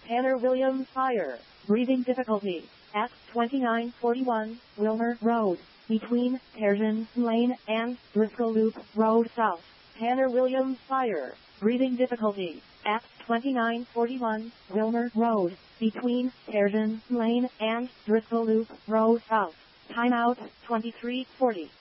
Tanner Williams fire. Breathing difficulty. At 2941 Wilmer Road, between Persian Lane and Driscoll Loop Road South. Tanner Williams fire. Breathing difficulty. At 2941 Wilmer Road, between Persian Lane and Driscoll Loop Road South. Timeout 23:40.